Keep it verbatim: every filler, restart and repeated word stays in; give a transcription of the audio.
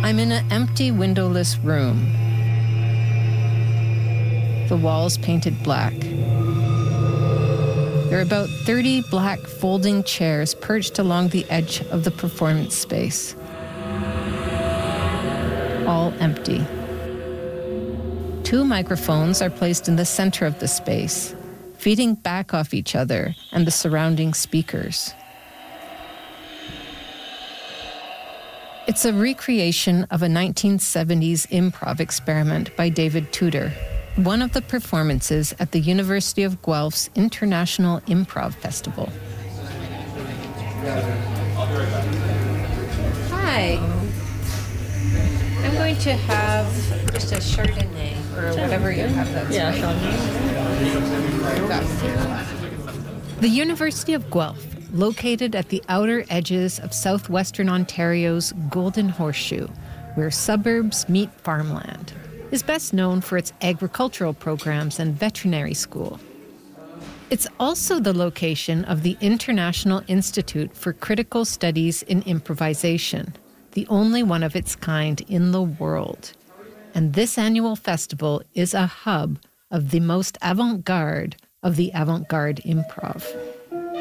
I'm in an empty, windowless room. The walls painted black. There are about thirty black folding chairs perched along the edge of the performance space. All empty. Two microphones are placed in the center of the space, feeding back off each other and the surrounding speakers. It's a recreation of a nineteen seventies improv experiment by David Tudor, one of the performances at the University of Guelph's International Improv Festival. Hi. I'm going to have just a Chardonnay, or whatever you have. That's yeah, Chardonnay. The University of Guelph, located at the outer edges of southwestern Ontario's Golden Horseshoe, where suburbs meet farmland, is best known for its agricultural programs and veterinary school. It's also the location of the International Institute for Critical Studies in Improvisation, the only one of its kind in the world. And this annual festival is a hub of the most avant-garde of the avant-garde improv.